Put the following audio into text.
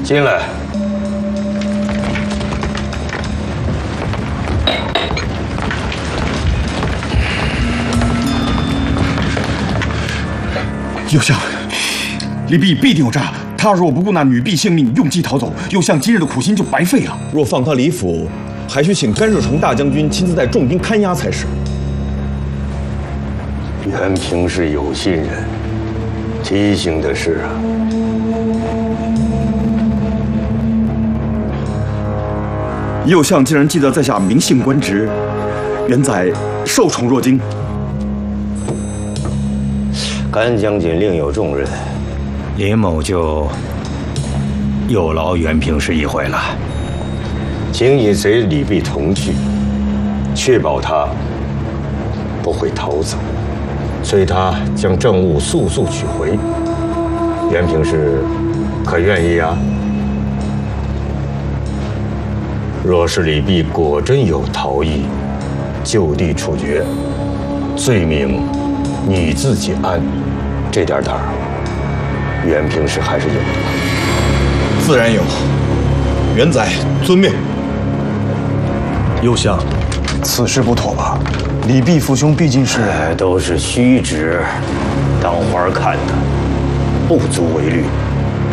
进来。 右相，李泌必定有诈。他若不顾那女婢性命，用计逃走，右相今日的苦心就白费了。 若放他离府，还需请甘寿成大将军亲自带重兵看押才是。 袁平是有心人，提醒的是啊。 右相既然记得在下名姓官职，原在受宠若惊。 甘将军另有重任， 林某就有劳袁平是一回了。 请你随李泌同去，确保他不会逃走，催他将政务速速取回。袁平是可愿意啊？若是李泌果真有逃逸，就地处决，罪名你自己安。这点胆儿，袁平是还是有的。 自然有。元宰遵命。 右相，此事不妥吧？李泌父兄毕竟是…… 都是虚职，当花看的，不足为虑。